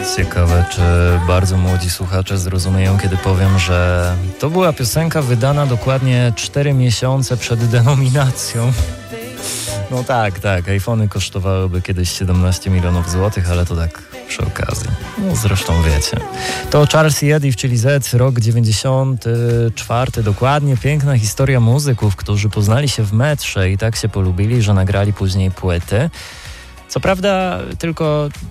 Ciekawe, czy bardzo młodzi słuchacze zrozumieją, kiedy powiem, że to była piosenka wydana dokładnie 4 miesiące przed denominacją. No tak, iPhony kosztowałyby kiedyś 17 milionów złotych, ale to tak przy okazji. No zresztą wiecie. To Charles i Eddie, czyli Z, rok 94 dokładnie. Piękna historia muzyków, którzy poznali się w metrze i tak się polubili, że nagrali później płyty. Co prawda tylko